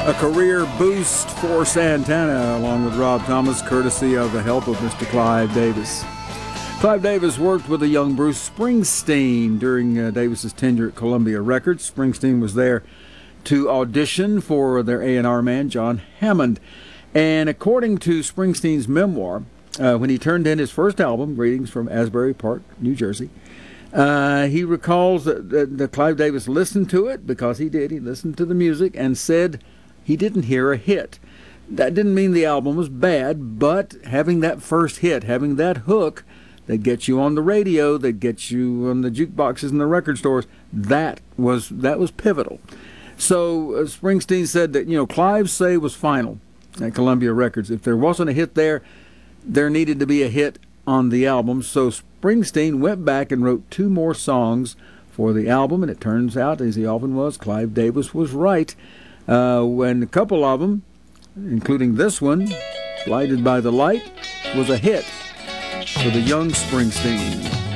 A career boost for Santana, along with Rob Thomas, courtesy of the help of Mr. Clive Davis. Clive Davis worked with a young Bruce Springsteen during Davis's tenure at Columbia Records. Springsteen was there to audition for their A&R man, John Hammond. And according to Springsteen's memoir, when he turned in his first album, Greetings from Asbury Park, New Jersey, he recalls that Clive Davis listened to it, because he did. He listened to the music and said he didn't hear a hit. That didn't mean the album was bad, but having that first hit, having that hook that gets you on the radio, that gets you on the jukeboxes and the record stores, that was pivotal. So Springsteen said that, Clive's say was final at Columbia Records. If there wasn't a hit there needed to be a hit on the album. So Springsteen went back and wrote 2 more songs for the album, and it turns out, as he often was, Clive Davis was right. When a couple of them, including this one, Blinded by the Light, was a hit for the young Springsteen.